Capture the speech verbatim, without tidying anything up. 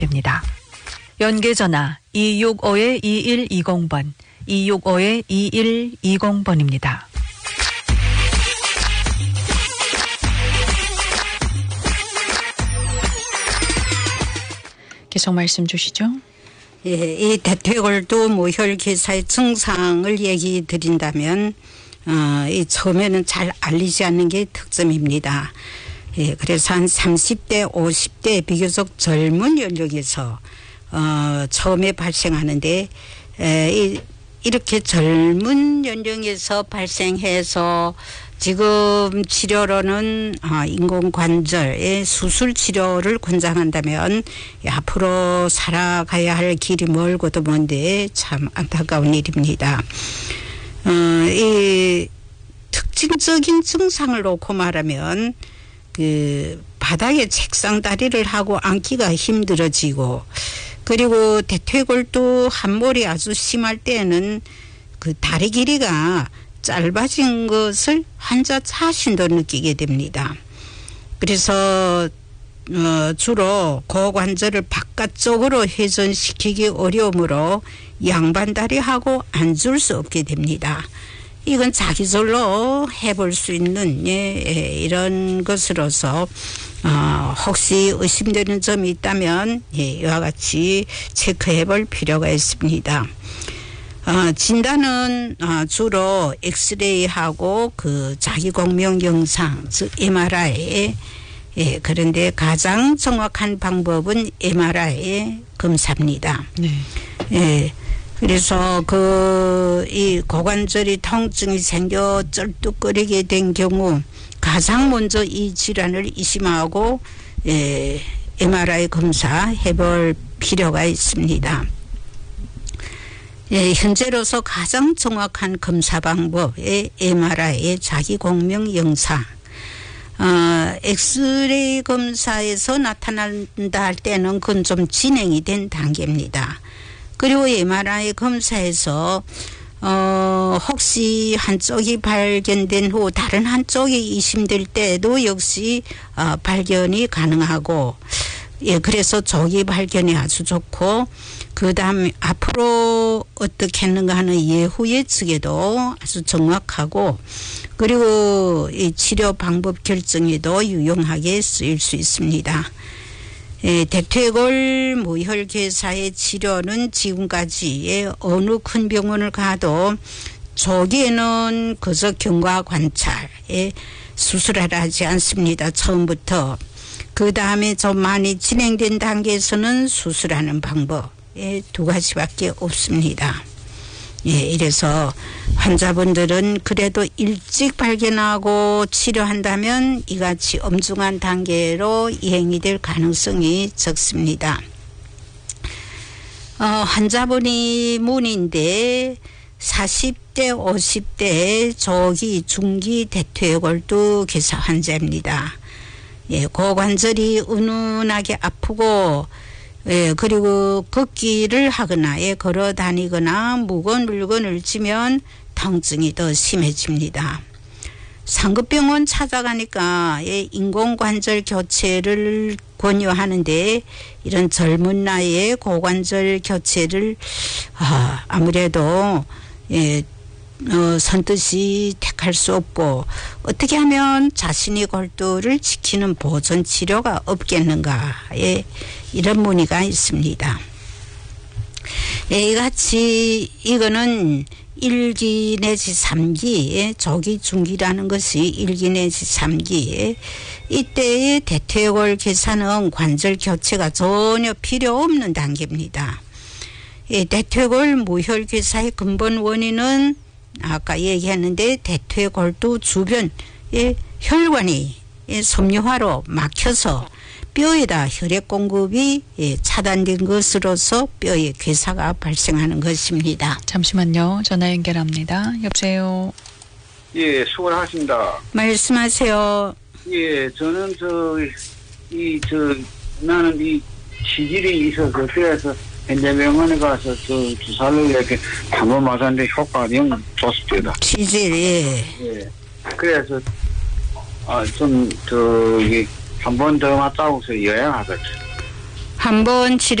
됩니다. 연계전화 이육오 이일이공 번, 이육오 이일이공 번입니다. 계속 말씀 주시죠. 예, 이 대퇴골두 모혈기사의 증상을 얘기 드린다면 어, 이 처음에는 잘 알리지 않는 게 특점입니다. 예, 그래서 한 삼십 대, 오십 대 비교적 젊은 연령에서 어, 처음에 발생하는데 에, 이, 이렇게 젊은 연령에서 발생해서 지금 치료로는 어, 인공관절의 수술 치료를 권장한다면 앞으로 살아가야 할 길이 멀고도 먼데 참 안타까운 일입니다. 어, 이 특징적인 증상을 놓고 말하면 그 바닥에 책상 다리를 하고 앉기가 힘들어지고, 그리고 대퇴골두 함몰이 아주 심할 때는 그 다리 길이가 짧아진 것을 환자 자신도 느끼게 됩니다. 그래서 어 주로 고관절을 바깥쪽으로 회전시키기 어려우므로 양반다리하고 앉을 수 없게 됩니다. 이건 자기절로 해볼 수 있는 예, 예, 이런 것으로서 어, 혹시 의심되는 점이 있다면 예, 이와 같이 체크해 볼 필요가 있습니다. 어, 진단은 어, 주로 엑스레이하고 그 자기공명 영상, 즉 엠알아이. 예, 그런데 가장 정확한 방법은 엠알아이 검사입니다. 네. 예. 그래서 그 이 고관절이 통증이 생겨 쩔뚝거리게 된 경우 가장 먼저 이 질환을 의심하고 예, 엠알아이 검사 해볼 필요가 있습니다. 예, 현재로서 가장 정확한 검사 방법의 엠알아이의 자기공명 영상. 어, 엑스레이 검사에서 나타난다 할 때는 그건 좀 진행이 된 단계입니다. 그리고 엠알아이 검사에서 어, 혹시 한쪽이 발견된 후 다른 한쪽이 의심될 때도 역시 어, 발견이 가능하고, 예, 그래서 조기 발견이 아주 좋고, 그 다음에 앞으로 어떻게 했는가 하는 예후 예측에도 아주 정확하고, 그리고 이 치료 방법 결정에도 유용하게 쓰일 수 있습니다. 예, 대퇴골 모혈괴사의 치료는 지금까지 어느 큰 병원을 가도 초기에는 그저 경과 관찰에 수술하라 하지 않습니다. 처음부터. 그 다음에 좀 많이 진행된 단계에서는 수술하는 방법. 예, 두 가지밖에 없습니다. 예, 이래서 환자분들은 그래도 일찍 발견하고 치료한다면 이같이 엄중한 단계로 이행이 될 가능성이 적습니다. 어, 환자분이 문의인데 사십 대, 오십 대 조기, 중기 대퇴골두 괴사 환자입니다. 예, 고관절이 은은하게 아프고, 예, 그리고 걷기를 하거나, 예, 걸어 다니거나 무거운 물건을 쥐면 통증이 더 심해집니다. 상급병원 찾아가니까, 예, 인공관절 교체를 권유하는데, 이런 젊은 나이에 고관절 교체를, 아, 아무래도, 예, 어, 선뜻이 택할 수 없고, 어떻게 하면 자신이 골두를 지키는 보존 치료가 없겠는가, 예, 이런 문의가 있습니다. 예, 이같이 이거는 일 기 내지 삼 기, 조기 중기라는 것이 일 기 내지 삼 기, 이때의 대퇴골 괴사는 관절 교체가 전혀 필요 없는 단계입니다. 예, 대퇴골 모혈 괴사의 근본 원인은 아까 얘기했는데 대퇴골두 주변에 혈관이 섬유화로 막혀서 뼈에다 혈액 공급이 차단된 것으로서 뼈의 괴사가 발생하는 것입니다. 잠시만요. 전화 연결합니다. 여보세요. 예, 수고하십니다. 말씀하세요. 예, 저는 저, 이, 저, 나는 이 치질이 있어서 그래서 현대병원에 가서 저 주사를 이렇게 한 번 맞았는데 효과가 영 좋습니다. 치질, 예. 예. 그래서, 아, 좀, 저기, 한 번 더 맞다고서 여행하거든요. 한번 치료